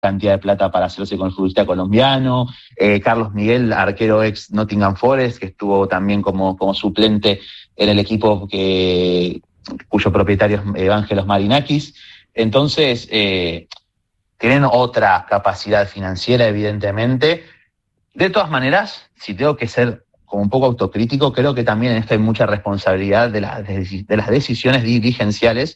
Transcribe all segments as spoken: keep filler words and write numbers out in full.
cantidad de plata para hacerse con el futbolista colombiano, eh, Carlos Miguel, arquero ex Nottingham Forest, que estuvo también como, como suplente en el equipo que, cuyo propietario es Evangelos Marinakis. Entonces, eh, tienen otra capacidad financiera, evidentemente. De todas maneras, si tengo que ser como un poco autocrítico, creo que también en esto hay mucha responsabilidad de, la, de, de las decisiones dirigenciales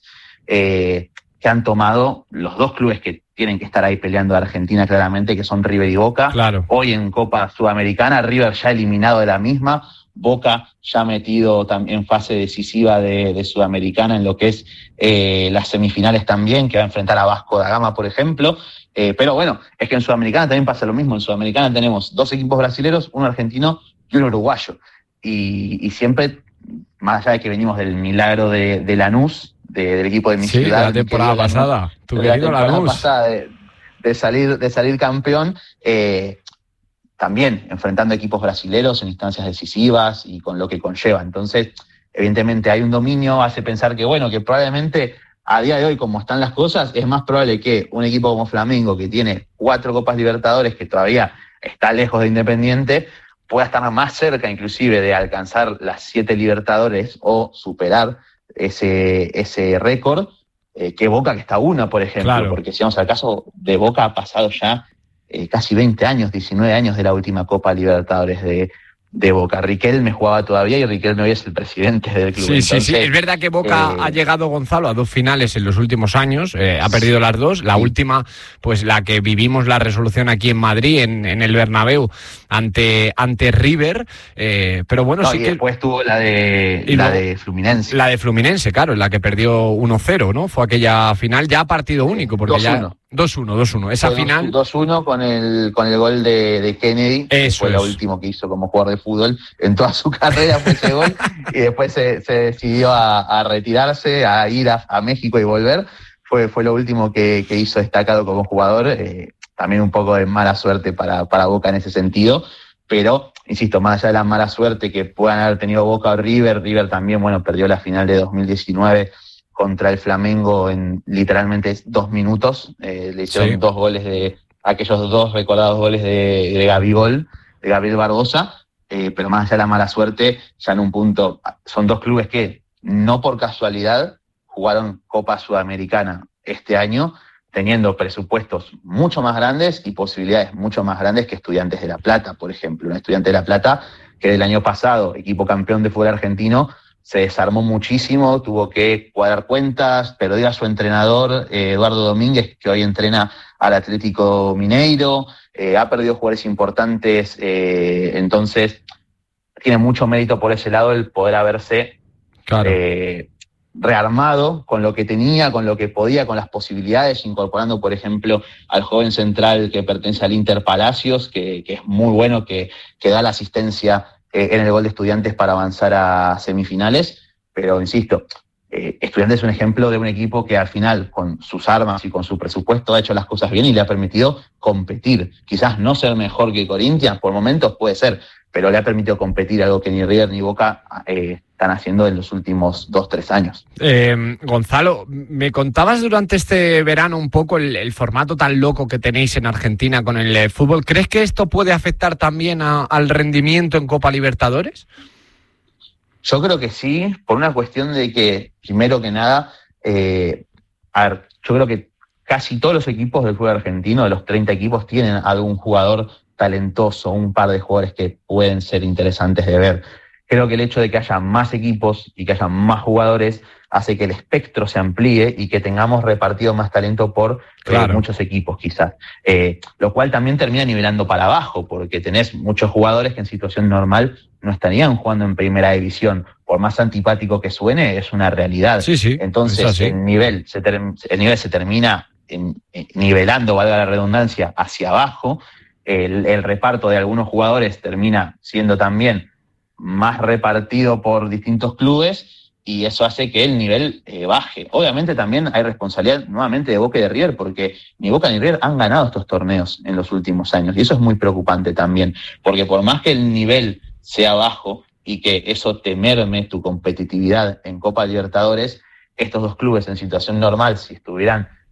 eh, que han tomado los dos clubes que tienen que estar ahí peleando a Argentina claramente, que son River y Boca. Claro. Hoy en Copa Sudamericana, River ya eliminado de la misma, Boca ya metido también en fase decisiva de, de Sudamericana en lo que es eh, las semifinales también, que va a enfrentar a Vasco da Gama, por ejemplo. Eh, pero bueno, es que en Sudamericana también pasa lo mismo. En Sudamericana tenemos dos equipos brasileños, uno argentino y uno uruguayo. Y, y siempre, más allá de que venimos del milagro de, de Lanús, De, del equipo de mi sí, ciudad. la temporada pasada. Lanús, Tu la querido temporada Lanús. pasada de, de, salir, de salir campeón, eh, también enfrentando equipos brasileros en instancias decisivas y con lo que conlleva. Entonces, evidentemente hay un dominio, hace pensar que, bueno, que probablemente a día de hoy, como están las cosas, es más probable que un equipo como Flamengo, que tiene cuatro Copas Libertadores, que todavía está lejos de Independiente, pueda estar más cerca inclusive de alcanzar las siete Libertadores o superar ese, ese récord, eh, que Boca, que está una, por ejemplo, claro. Porque si vamos al caso de Boca, ha pasado ya eh, casi veinte años, diecinueve años de la última Copa Libertadores de, de Boca. Riquelme jugaba todavía y Riquelme hoy es el presidente del club. Sí, Entonces, sí, sí. Es verdad que Boca eh, ha llegado, Gonzalo, a dos finales en los últimos años, eh, ha perdido las dos. La sí. última, pues la que vivimos la resolución aquí en Madrid, en, en el Bernabéu, ante, ante River. Eh, pero bueno, no, sí y que. Después tuvo la de, la luego, de Fluminense. La de Fluminense, claro, en la que perdió uno cero, ¿no? Fue aquella final ya partido único, porque dos uno. ya. dos uno, dos uno. Esa fue final. dos uno con el, con el gol de, de Kennedy, que fue es. lo último que hizo como jugador de fútbol en toda su carrera, fue ese gol, y después se, se decidió a, a retirarse, a ir a, a México y volver. Fue, fue lo último que, que hizo destacado como jugador. Eh, también un poco de mala suerte para, para Boca en ese sentido. Pero, insisto, más allá de la mala suerte que puedan haber tenido Boca o River, River también, bueno, perdió la final de dos mil diecinueve contra el Flamengo en literalmente dos minutos. Eh, le hicieron sí. dos goles de, aquellos dos recordados goles de, de Gabigol, de Gabriel Barbosa, eh, pero más allá de la mala suerte, ya en un punto, son dos clubes que no por casualidad jugaron Copa Sudamericana este año, teniendo presupuestos mucho más grandes y posibilidades mucho más grandes que Estudiantes de La Plata, por ejemplo. Un Estudiante de La Plata que del año pasado, equipo campeón de fútbol argentino, se desarmó muchísimo, tuvo que cuadrar cuentas, perdió a su entrenador, eh, Eduardo Domínguez, que hoy entrena al Atlético Mineiro, eh, ha perdido jugadores importantes, eh, entonces tiene mucho mérito por ese lado el poder haberse claro. eh, rearmado con lo que tenía, con lo que podía, con las posibilidades, incorporando, por ejemplo, al joven central que pertenece al Inter Palacios, que, que es muy bueno, que, que da la asistencia en el gol de Estudiantes para avanzar a semifinales, pero insisto, eh, Estudiantes es un ejemplo de un equipo que al final, con sus armas y con su presupuesto, ha hecho las cosas bien y le ha permitido competir. Quizás no ser mejor que Corinthians, por momentos puede ser, pero le ha permitido competir, algo que ni River ni Boca eh, están haciendo en los últimos dos, tres años. Eh, Gonzalo, me contabas durante este verano un poco el, el formato tan loco que tenéis en Argentina con el eh, fútbol. ¿Crees que esto puede afectar también a, al rendimiento en Copa Libertadores? Yo creo que sí, por una cuestión de que, primero que nada, eh, a ver, yo creo que casi todos los equipos del fútbol argentino, de los treinta equipos, tienen algún jugador talentoso, un par de jugadores que pueden ser interesantes de ver. Creo que el hecho de que haya más equipos y que haya más jugadores hace que el espectro se amplíe y que tengamos repartido más talento por claro. eh, muchos equipos quizás. Eh, lo cual también termina nivelando para abajo, porque tenés muchos jugadores que en situación normal no estarían jugando en primera división. Por más antipático que suene, es una realidad. Sí, sí, Entonces el nivel, se ter- el nivel se termina en, en, nivelando, valga la redundancia, hacia abajo. El, el reparto de algunos jugadores termina siendo también más repartido por distintos clubes y eso hace que el nivel eh, baje. Obviamente también hay responsabilidad nuevamente de Boca y de River, porque ni Boca ni River han ganado estos torneos en los últimos años y eso es muy preocupante también, porque por más que el nivel sea bajo y que eso te merme tu competitividad en Copa Libertadores, estos dos clubes en situación normal, si estuvieran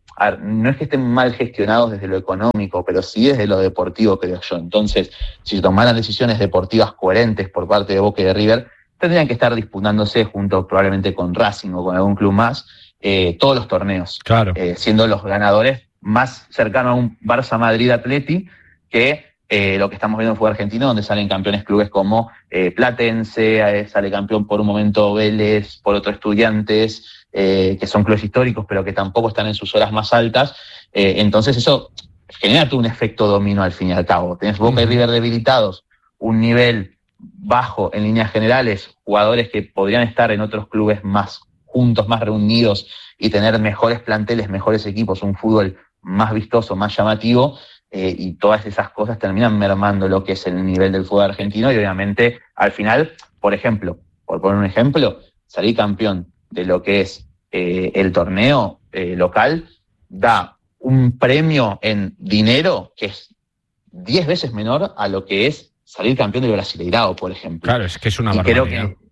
a ver, no es que estén mal gestionados desde lo económico, pero sí desde lo deportivo, creo yo. Entonces, si tomaran decisiones deportivas coherentes por parte de Boca y de River, tendrían que estar disputándose junto probablemente con Racing o con algún club más, eh, todos los torneos, claro. eh, siendo los ganadores más cercanos a un Barça Madrid Atleti que eh, lo que estamos viendo en el fútbol argentino, donde salen campeones clubes como eh, Platense, eh, sale campeón por un momento Vélez, por otro Estudiantes, eh, que son clubes históricos, pero que tampoco están en sus horas más altas. Eh, entonces eso genera todo un efecto dominó al fin y al cabo. Tenés Boca uh-huh. y River debilitados, un nivel bajo en líneas generales, jugadores que podrían estar en otros clubes más juntos, más reunidos y tener mejores planteles, mejores equipos, un fútbol más vistoso, más llamativo, eh, y todas esas cosas terminan mermando lo que es el nivel del fútbol argentino y obviamente al final, por ejemplo, por poner un ejemplo, salir campeón de lo que es eh, el torneo eh, local da un premio en dinero que es diez veces menor a lo que es salir campeón del Brasileirao, por ejemplo. Claro, es que es una y barbaridad. Creo que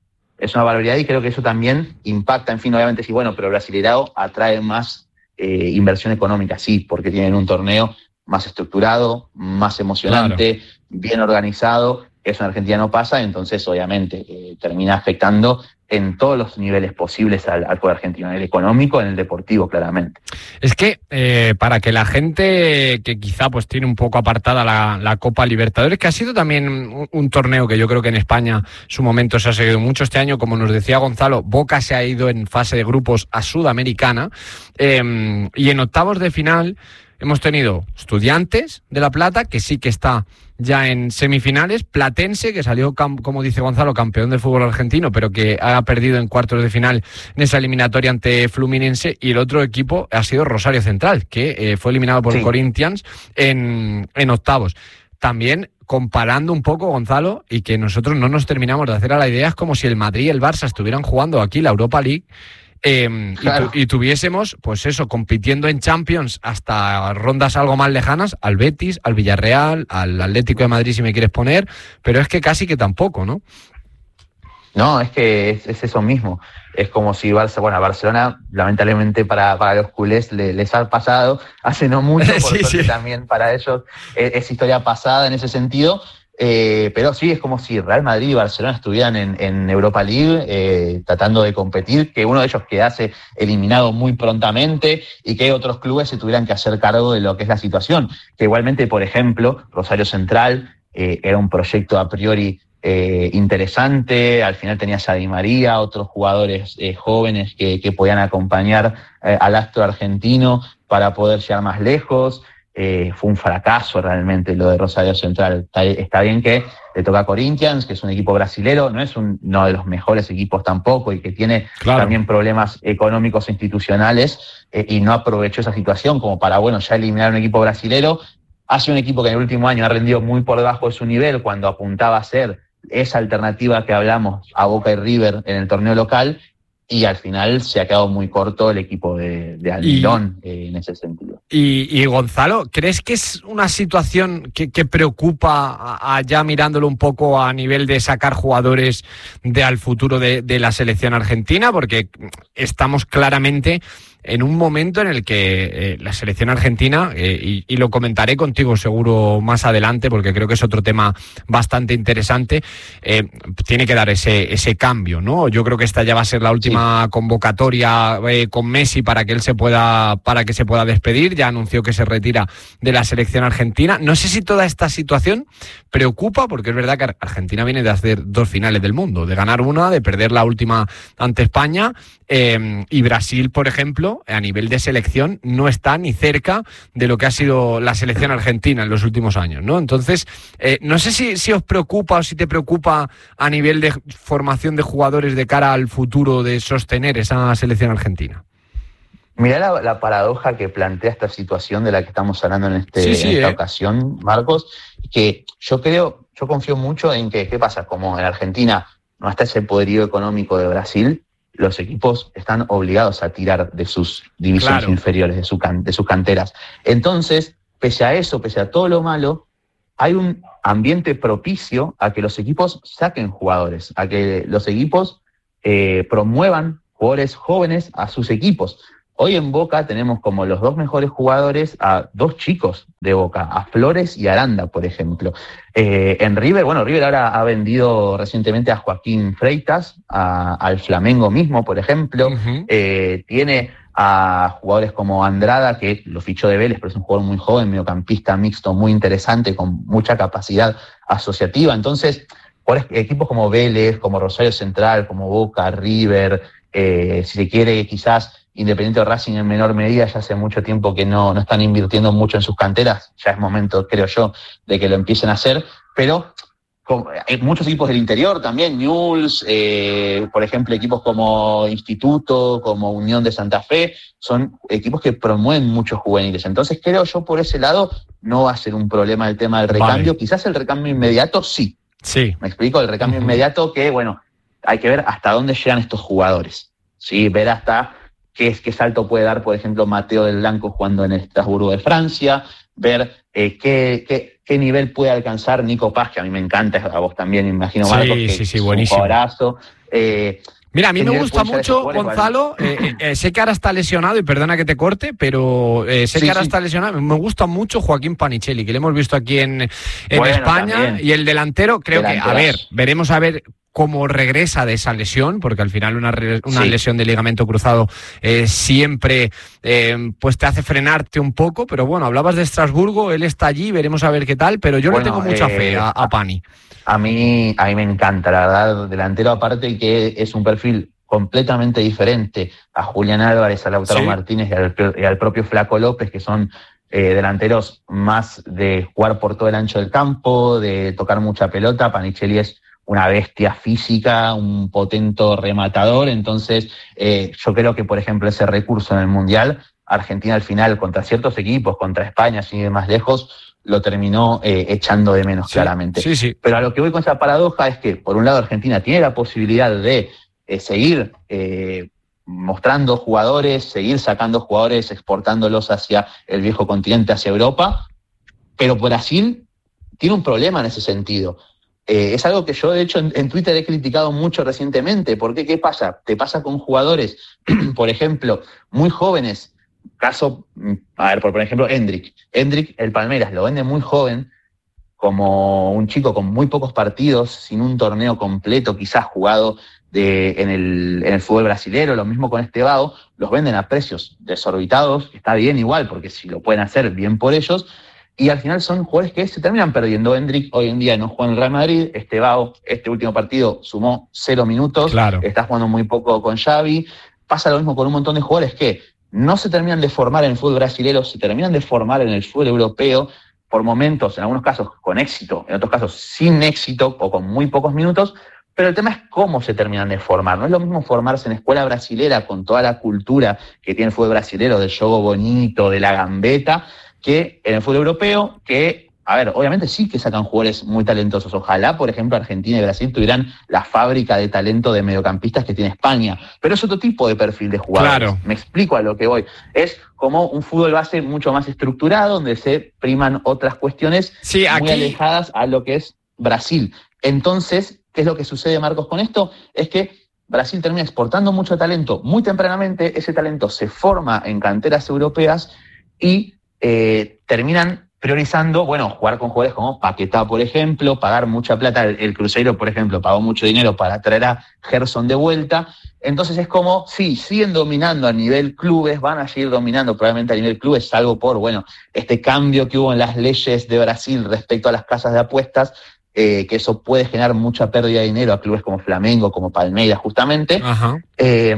es una barbaridad y creo que eso también impacta, en fin, obviamente sí, bueno, pero el Brasileirao atrae más eh, inversión económica, sí, porque tienen un torneo más estructurado, más emocionante, claro. bien organizado, que eso en Argentina no pasa, entonces obviamente eh, termina afectando en todos los niveles posibles al, al fútbol argentino, en el económico, en el deportivo, claramente. Es que eh, para que la gente que quizá pues tiene un poco apartada la, la Copa Libertadores, que ha sido también un, un torneo que yo creo que en España su momento se ha seguido mucho este año, como nos decía Gonzalo, Boca se ha ido en fase de grupos a Sudamericana, eh, y en octavos de final hemos tenido Estudiantes de La Plata, que sí que está ya en semifinales, Platense, que salió, como dice Gonzalo, campeón del fútbol argentino, pero que ha perdido en cuartos de final en esa eliminatoria ante Fluminense, y el otro equipo ha sido Rosario Central, que eh, fue eliminado por sí. Corinthians en, en octavos. También comparando un poco, Gonzalo, y que nosotros no nos terminamos de hacer a la idea, es como si el Madrid y el Barça estuvieran jugando aquí la Europa League, Eh, claro. y, tu, y tuviésemos, pues eso, compitiendo en Champions hasta rondas algo más lejanas, al Betis, al Villarreal, al Atlético de Madrid si me quieres poner, pero es que casi que tampoco, ¿no? No, es que es, es eso mismo. Es como si Barça, bueno, a Barcelona, lamentablemente para, para los culés le, les ha pasado hace no mucho, por sí, sí. también para ellos es, es historia pasada en ese sentido. Eh, pero sí, es como si Real Madrid y Barcelona estuvieran en, en Europa League eh, tratando de competir, que uno de ellos quedase eliminado muy prontamente y que otros clubes se tuvieran que hacer cargo de lo que es la situación. Que igualmente, por ejemplo, Rosario Central eh, era un proyecto a priori eh, interesante, al final tenías a Di María, otros jugadores eh, jóvenes que, que podían acompañar eh, al astro argentino para poder llegar más lejos. Eh, fue un fracaso realmente lo de Rosario Central. Está, está bien que le toca a Corinthians, que es un equipo brasilero, no es un, uno de los mejores equipos tampoco y que tiene claro. también problemas económicos e institucionales eh, y no aprovechó esa situación como para, bueno, ya eliminar un equipo brasilero. Hace un equipo que en el último año ha rendido muy por debajo de su nivel cuando apuntaba a ser esa alternativa que hablamos a Boca y River en el torneo local, y al final se ha quedado muy corto el equipo de, de Almirón y, eh, en ese sentido. Y, y Gonzalo, ¿crees que es una situación que, que preocupa allá mirándolo un poco a nivel de sacar jugadores de al futuro de, de la selección argentina? Porque estamos claramente en un momento en el que eh, la selección argentina, eh, y, y lo comentaré contigo seguro más adelante porque creo que es otro tema bastante interesante, eh, tiene que dar ese, ese cambio, ¿no? Yo creo que esta ya va a ser la última sí. convocatoria eh, con Messi para que él se pueda, para que se pueda despedir. Ya anunció que se retira de la selección argentina. No sé si toda esta situación preocupa, porque es verdad que Argentina viene de hacer dos finales del mundo, de ganar una, de perder la última ante España, eh, y Brasil, por ejemplo, a nivel de selección no está ni cerca de lo que ha sido la selección argentina en los últimos años, ¿no? Entonces, eh, no sé si, si os preocupa o si te preocupa a nivel de formación de jugadores de cara al futuro de sostener esa selección argentina. Mirá la, la paradoja que plantea esta situación de la que estamos hablando en, este, sí, sí, en esta eh. ocasión, Marcos, que yo creo, yo confío mucho en que, ¿qué pasa? Como en Argentina no está ese poderío económico de Brasil, los equipos están obligados a tirar de sus divisiones claro. inferiores, de, su can, de sus canteras. Entonces, pese a eso, pese a todo lo malo, hay un ambiente propicio a que los equipos saquen jugadores, a que los equipos eh, promuevan jugadores jóvenes a sus equipos. Hoy en Boca tenemos como los dos mejores jugadores a dos chicos de Boca, a Flores y Aranda, por ejemplo. Eh, en River, bueno, River ahora ha vendido recientemente a Joaquín Freitas, a, al Flamengo mismo, por ejemplo. Uh-huh. Eh, tiene a jugadores como Andrada, que lo fichó de Vélez, pero es un jugador muy joven, mediocampista mixto, muy interesante, con mucha capacidad asociativa. Entonces, por equipos como Vélez, como Rosario Central, como Boca, River, eh, si se quiere, quizás Independiente o Racing en menor medida, ya hace mucho tiempo que no, no están invirtiendo mucho en sus canteras, ya es momento, creo yo, de que lo empiecen a hacer, pero hay muchos equipos del interior también, Newell's, eh, por ejemplo, equipos como Instituto, como Unión de Santa Fe, son equipos que promueven muchos juveniles. Entonces creo yo por ese lado no va a ser un problema el tema del recambio. Vale. Quizás el recambio inmediato sí. Sí. ¿Me explico? El recambio uh-huh. inmediato que, bueno, hay que ver hasta dónde llegan estos jugadores, ¿sí? Ver hasta qué, qué salto puede dar, por ejemplo, Mateo del Blanco jugando en el Estrasburgo de Francia, ver eh, qué, qué, qué nivel puede alcanzar Nico Paz, que a mí me encanta, a vos también, imagino, Marcos, sí, que sí, sí, es buenísimo. un jugadorazo. Eh, Mira, a mí me gusta mucho, Gonzalo, eh, eh, sé que ahora está lesionado, y perdona que te corte, pero eh, sé sí, que ahora sí. está lesionado, me gusta mucho Joaquín Panichelli, que le hemos visto aquí en, en bueno, España, también. Y el delantero, creo Delanteras. que, a ver, veremos a ver cómo regresa de esa lesión, porque al final una, una sí. lesión de ligamento cruzado eh, siempre eh, pues te hace frenarte un poco, pero bueno, hablabas de Estrasburgo, él está allí, veremos a ver qué tal, pero yo bueno, le tengo mucha eh, fe a, a Pani. A mí, a mí me encanta, la verdad, delantero aparte que es un perfil completamente diferente a Julián Álvarez, a Lautaro sí. Martínez y al, y al propio Flaco López, que son eh, delanteros más de jugar por todo el ancho del campo, de tocar mucha pelota. Panichelli es una bestia física, un potente rematador, entonces eh, yo creo que, por ejemplo, ese recurso en el Mundial, Argentina al final, contra ciertos equipos, contra España, sin ir más lejos, lo terminó eh, echando de menos, sí, claramente. Sí, sí. Pero a lo que voy con esa paradoja es que, por un lado, Argentina tiene la posibilidad de eh, seguir eh, mostrando jugadores, seguir sacando jugadores, exportándolos hacia el viejo continente, hacia Europa, pero Brasil tiene un problema en ese sentido. Eh, es algo que yo, de hecho, en, en Twitter he criticado mucho recientemente. ¿Por qué? ¿Qué pasa? Te pasa con jugadores, por ejemplo, muy jóvenes. Caso, a ver, por, por ejemplo, Hendrick. Hendrick, el Palmeiras, lo vende muy joven, como un chico con muy pocos partidos, sin un torneo completo, quizás jugado de, en, el, en el fútbol brasilero. Lo mismo con Estevao, los venden a precios desorbitados, está bien igual, porque si lo pueden hacer, bien por ellos. Y al final son jugadores que se terminan perdiendo. Hendrick hoy en día no juega en el Real Madrid. Estevao, este último partido, sumó cero minutos. Claro. Está jugando muy poco con Xavi. Pasa lo mismo con un montón de jugadores que no se terminan de formar en el fútbol brasilero, se terminan de formar en el fútbol europeo, por momentos, en algunos casos con éxito, en otros casos sin éxito o con muy pocos minutos, pero el tema es cómo se terminan de formar. No es lo mismo formarse en escuela brasilera con toda la cultura que tiene el fútbol brasilero, del juego bonito, de la gambeta, que en el fútbol europeo, que, a ver, obviamente sí que sacan jugadores muy talentosos. Ojalá, por ejemplo, Argentina y Brasil tuvieran la fábrica de talento de mediocampistas que tiene España, pero es otro tipo de perfil de jugadores. Claro. Me explico a lo que voy. Es como un fútbol base mucho más estructurado, donde se priman otras cuestiones sí, aquí... muy alejadas a lo que es Brasil. Entonces, ¿qué es lo que sucede, Marcos, con esto? Es que Brasil termina exportando mucho talento muy tempranamente, ese talento se forma en canteras europeas y eh, terminan priorizando, bueno, jugar con jugadores como Paquetá, por ejemplo, pagar mucha plata. El, el Cruzeiro, por ejemplo, pagó mucho dinero para traer a Gerson de vuelta. Entonces es como, sí, siguen dominando a nivel clubes, van a seguir dominando probablemente a nivel clubes, salvo por, bueno, este cambio que hubo en las leyes de Brasil respecto a las casas de apuestas, eh, que eso puede generar mucha pérdida de dinero a clubes como Flamengo, como Palmeiras, justamente. Ajá. Eh,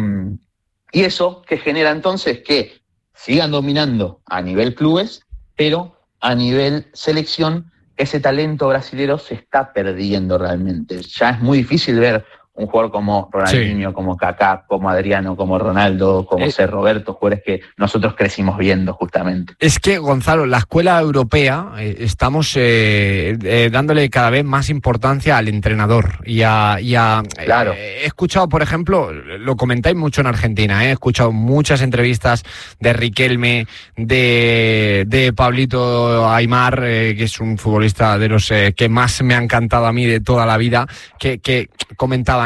y eso que genera entonces que sigan dominando a nivel clubes, pero a nivel selección, ese talento brasilero se está perdiendo realmente. Ya es muy difícil ver un jugador como Ronaldinho, sí. como Kaká, como Adriano, como Ronaldo, como eh, C. Roberto, jugadores que nosotros crecimos viendo justamente. Es que, Gonzalo, la escuela europea, eh, estamos eh, eh, dándole cada vez más importancia al entrenador y a... Y a claro. Eh, he escuchado, por ejemplo, lo comentáis mucho en Argentina, eh, he escuchado muchas entrevistas de Riquelme, de, de Pablito Aimar, eh, que es un futbolista de los eh, que más me ha encantado a mí de toda la vida, que, que comentaban,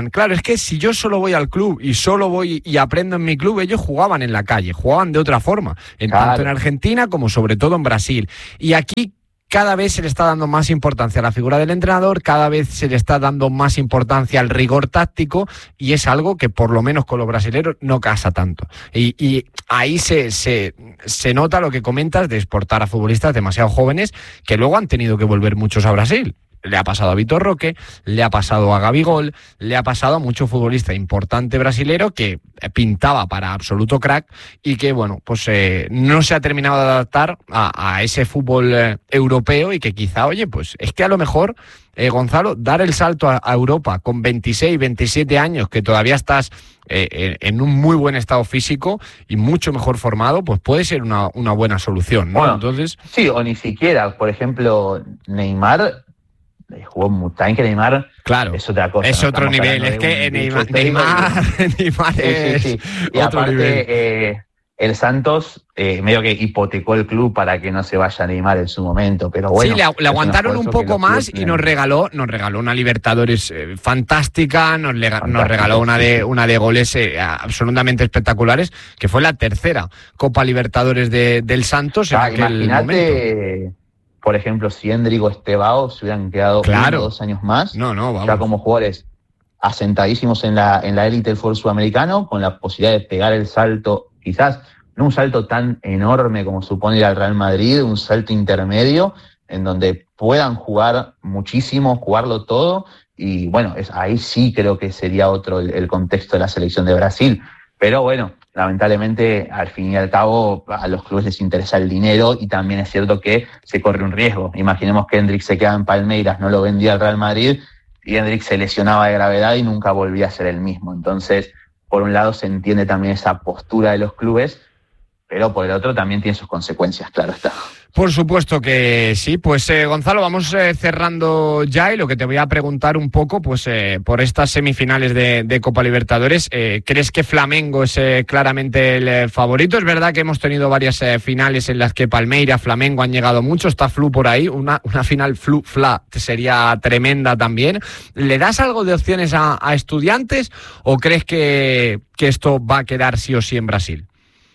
decían, claro, es que si yo solo voy al club y solo voy y aprendo en mi club, ellos jugaban en la calle, jugaban de otra forma, en claro. tanto en Argentina como sobre todo en Brasil. Y aquí cada vez se le está dando más importancia a la figura del entrenador, cada vez se le está dando más importancia al rigor táctico, y es algo que por lo menos con los brasileños no casa tanto. Y, y ahí se, se, se nota lo que comentas de exportar a futbolistas demasiado jóvenes que luego han tenido que volver muchos a Brasil. Le ha pasado a Vitor Roque, le ha pasado a Gabigol, le ha pasado a mucho futbolista importante brasilero que pintaba para absoluto crack y que, bueno, pues eh, no se ha terminado de adaptar a, a ese fútbol eh, europeo, y que quizá, oye, pues es que a lo mejor, eh, Gonzalo, dar el salto a, a Europa con veintiséis, veintisiete años, que todavía estás eh, en un muy buen estado físico y mucho mejor formado, pues puede ser una, una buena solución, ¿no? Bueno, entonces sí, o ni siquiera, por ejemplo, Neymar jugó mucho, también que Neymar claro, es otra cosa. Es ¿no? otro nivel, es que Neymar, Neymar, Neymar sí, es sí, sí. Y otro aparte, nivel. Eh, el Santos eh, medio que hipotecó el club para que no se vaya Neymar en su momento, pero bueno. Sí, le, le aguantaron un, un poco más y nos regaló, nos regaló una Libertadores eh, fantástica, nos, le, nos regaló una de, una de goles eh, absolutamente espectaculares, que fue la tercera Copa Libertadores de, del Santos en ah, aquel imagínate, momento. Por ejemplo, si Endrick o Estevao se hubieran quedado claro. uno o dos años más, no, no, vamos. ya como jugadores asentadísimos en la en la élite del fútbol sudamericano, con la posibilidad de pegar el salto, quizás no un salto tan enorme como supone ir al Real Madrid, un salto intermedio en donde puedan jugar muchísimo, jugarlo todo, y bueno, es, ahí sí creo que sería otro el, el contexto de la selección de Brasil. Pero bueno, lamentablemente, al fin y al cabo, a los clubes les interesa el dinero, y también es cierto que se corre un riesgo. Imaginemos que Endrick se queda en Palmeiras, no lo vendía al Real Madrid, y Endrick se lesionaba de gravedad y nunca volvía a ser el mismo. Entonces, por un lado se entiende también esa postura de los clubes, pero por el otro también tiene sus consecuencias, claro está. Por supuesto que sí. Pues eh, Gonzalo, vamos eh, cerrando ya, y lo que te voy a preguntar un poco, pues eh, por estas semifinales de, de Copa Libertadores, eh, ¿crees que Flamengo es eh, claramente el eh, favorito? Es verdad que hemos tenido varias eh, finales en las que Palmeiras, Flamengo han llegado mucho, está Flu por ahí, una, una final Flu-Fla sería tremenda también. ¿Le das algo de opciones a, a Estudiantes, o crees que, que esto va a quedar sí o sí en Brasil?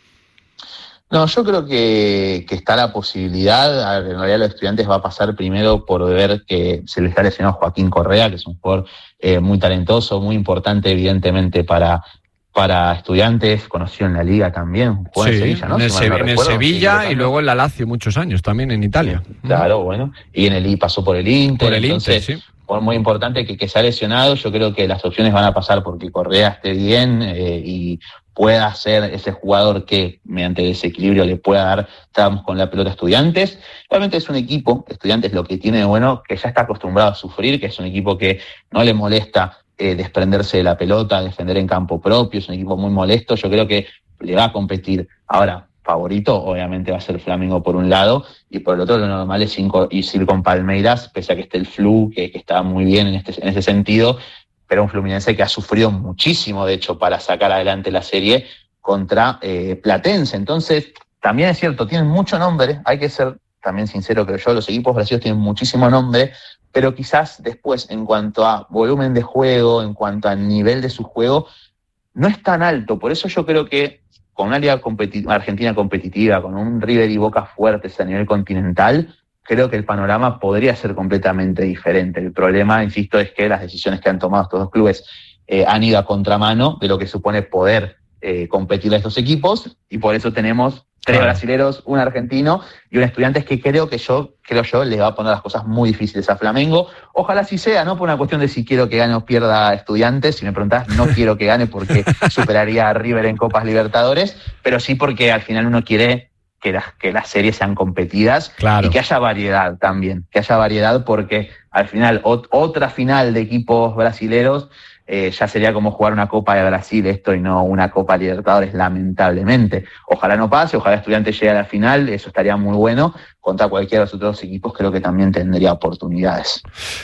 No, yo creo que, que está la posibilidad. En realidad los Estudiantes va a pasar primero por ver que se le está lesionando Joaquín Correa, que es un jugador eh, muy talentoso, muy importante evidentemente para, para Estudiantes, conocido en la Liga también, jugó sí, en Sevilla, ¿no? En el, si Se- no en el Sevilla y luego en la Lazio muchos años también en Italia. Claro, bueno, y en el I pasó por el Inter. Por el entonces, Inter, sí. Por muy importante que, que se ha lesionado, yo creo que las opciones van a pasar porque Correa esté bien eh, y pueda ser ese jugador que mediante desequilibrio le pueda dar tramos con la pelota a Estudiantes. Realmente es un equipo, Estudiantes lo que tiene de bueno, que ya está acostumbrado a sufrir, que es un equipo que no le molesta eh, desprenderse de la pelota, defender en campo propio, es un equipo muy molesto, yo creo que le va a competir. Ahora, favorito obviamente va a ser Flamengo por un lado, y por el otro lo normal es ir con Palmeiras, pese a que esté el Flu, que, que está muy bien en, este, en ese sentido, pero un Fluminense que ha sufrido muchísimo, de hecho, para sacar adelante la serie contra eh, Platense. Entonces, también es cierto, tienen mucho nombre, hay que ser también sincero, creo yo, los equipos brasileños tienen muchísimo nombre, pero quizás después, en cuanto a volumen de juego, en cuanto a nivel de su juego, no es tan alto. Por eso yo creo que con una liga competi- argentina competitiva, con un River y Boca fuertes a nivel continental, creo que el panorama podría ser completamente diferente. El problema, insisto, es que las decisiones que han tomado estos dos clubes eh, han ido a contramano de lo que supone poder eh, competir a estos equipos, y por eso tenemos tres claro. brasileros, un argentino y un Estudiantes que creo que yo, creo yo, le va a poner las cosas muy difíciles a Flamengo. Ojalá sí sea, no por una cuestión de si quiero que gane o pierda Estudiantes, si me preguntás, no quiero que gane porque superaría a River en Copas Libertadores, pero sí porque al final uno quiere que las, que las series sean competidas claro. y que haya variedad también, que haya variedad porque al final ot- otra final de equipos brasileros eh, ya sería como jugar una Copa de Brasil esto y no una Copa Libertadores, lamentablemente. Ojalá no pase, ojalá Estudiantes llegue a la final, eso estaría muy bueno. Contra cualquiera de los otros equipos creo que también tendría oportunidades.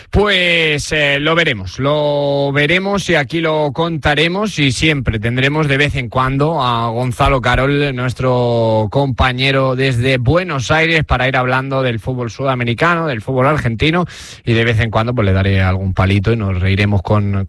Pues eh, lo veremos, lo veremos y aquí lo contaremos, y siempre tendremos de vez en cuando a Gonzalo Carol, nuestro compañero desde Buenos Aires, para ir hablando del fútbol sudamericano, del fútbol argentino, y de vez en cuando pues le daré algún palito y nos reiremos con, con lo que pasa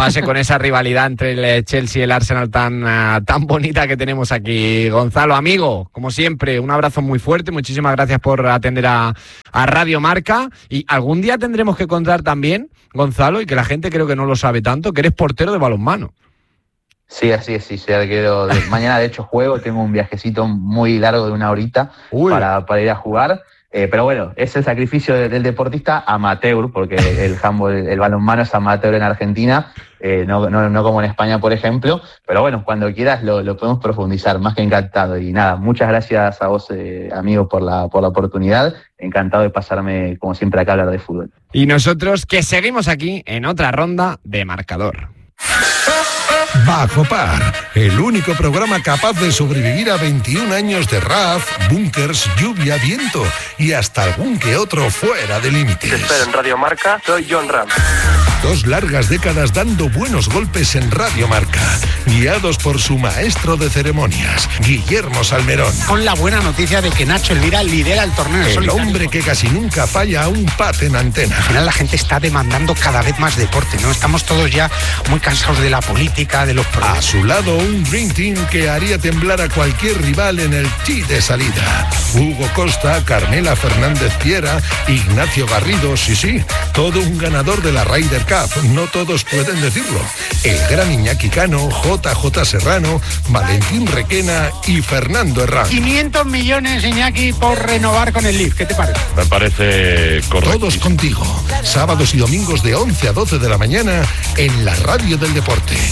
pase con esa rivalidad entre el Chelsea y el Arsenal tan, uh, tan bonita que tenemos aquí. Gonzalo, amigo, como siempre, un abrazo muy fuerte, muchísimas gracias por atender a, a Radio Marca, y algún día tendremos que contar también, Gonzalo, y que la gente creo que no lo sabe tanto, que eres portero de balonmano. Sí, así es, sí, soy arquero. De, mañana, de hecho, juego, tengo un viajecito muy largo de una horita para, para ir a jugar. Eh, pero bueno, es el sacrificio de, del deportista amateur, porque el handball, el, el balonmano es amateur en Argentina, eh, no, no, no como en España, por ejemplo. Pero bueno, cuando quieras lo, lo podemos profundizar, más que encantado. Y nada, muchas gracias a vos, eh, amigo, por la, por la oportunidad. Encantado de pasarme, como siempre, acá a hablar de fútbol. Y nosotros que seguimos aquí en otra ronda de Marcador. Bajo Par, el único programa capaz de sobrevivir a veintiún años de R A F, búnkers, lluvia, viento y hasta algún que otro fuera de límites. Te espero en Radio Marca, soy John Ram. Dos largas décadas dando buenos golpes en Radio Marca, guiados por su maestro de ceremonias, Guillermo Salmerón. Con la buena noticia de que Nacho Elvira lidera el torneo en El solitario. hombre que casi nunca falla a un pat en antena. Al final la gente está demandando cada vez más deporte, ¿no? Estamos todos ya muy cansados de la política, de los problemas. A su lado, un Dream Team que haría temblar a cualquier rival en el tee de salida. Hugo Costa, Carmela Fernández Piera, Ignacio Garrido, sí, sí, todo un ganador de la Ryder Cup. No todos pueden decirlo. El gran Iñaki Cano, J J Serrano, Valentín Requena y Fernando Herrán. quinientos millones, Iñaki, por renovar con el Leaf. ¿Qué te parece? Me parece correcto. Todos contigo. Sábados y domingos de once a doce de la mañana en la Radio del Deporte.